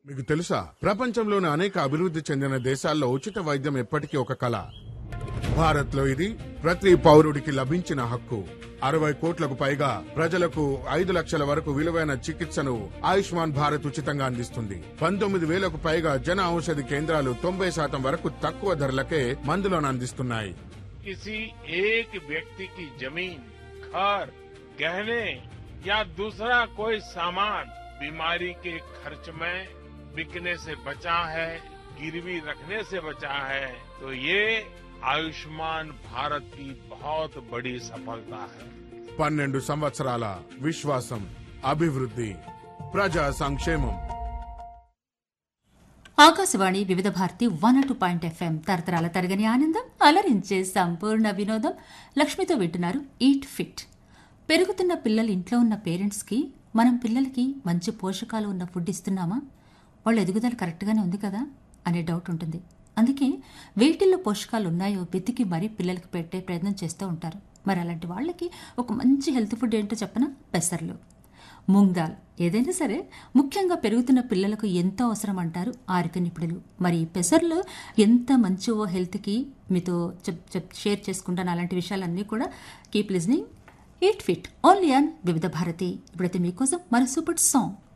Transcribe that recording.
మీకు తెలుసా ప్రపంచంలోని అనేక అభివృద్ధి చెందిన దేశాల్లో ఉచిత వైద్యం ఎప్పటికీ ఒక కళ. భారత్ లో ఇది ప్రతి పౌరుడికి లభించిన హక్కు. 60 కోట్లకు పైగా ప్రజలకు 5 లక్షల వరకు విలువైన చికిత్సను ఆయుష్మాన్ భారత్ ఉచితంగా అందిస్తుంది. 19,000కు పైగా జన ఔషధి కేంద్రాలు 90% వరకు తక్కువ ధరలకే మందులను అందిస్తున్నాయి. किसी एक व्यक्ति की जमीन, घर, गहने या दूसरा कोई सामान बीमारी के खर्च में बिकने से बचा है, गिरवी रखने से बचा है, तो ये आयुष्मान भारत की बहुत बड़ी सफलता है. 12 సంవత్సరాల విశ్వాసం, అభివృద్ధి, ప్రజా సంక్షేమం. ఆకాశవాణి వివిధ భారతి 102.FM తరతరాల తరగని ఆనందం అలరించే సంపూర్ణ వినోదం. లక్ష్మితో వింటున్నారు ఈట్ ఫిట్. పెరుగుతున్న పిల్లలు ఇంట్లో ఉన్న పేరెంట్స్కి మనం పిల్లలకి మంచి పోషకాలు ఉన్న ఫుడ్ ఇస్తున్నామా, వాళ్ళ ఎదుగుదల కరెక్ట్గానే ఉంది కదా అనే డౌట్ ఉంటుంది. అందుకే వేటిల్లో పోషకాలు ఉన్నాయో వెతికి మరీ పిల్లలకి పెట్టే ప్రయత్నం చేస్తూ ఉంటారు. మరి అలాంటి వాళ్ళకి ఒక మంచి హెల్త్ ఫుడ్ ఏంటో చెప్పనా? పెసర్లు, మూంగ్ దాల్. ఏదైనా సరే ముఖ్యంగా పెరుగుతున్న పిల్లలకు ఎంతో అవసరం అంటారు ఆరోగ్య నిపుణులు. మరి పెసర్లు ఎంత మంచివో హెల్త్కి మీతో షేర్ చేసుకుంటాను. అలాంటి విషయాలన్నీ కూడా keep listening eat fit only on వివిధ భారతి. ఇప్పుడైతే మీకోసం మన సూపర్ సాంగ్.